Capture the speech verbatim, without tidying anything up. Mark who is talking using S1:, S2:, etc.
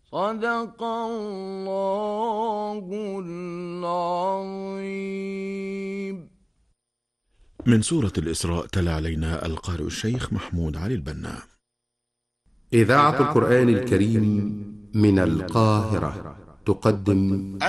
S1: صدق الله العظيم.
S2: من سورة الإسراء تلا علينا القارئ الشيخ محمود علي البنا.
S3: إذاعة القرآن الكريم من القاهرة تقدم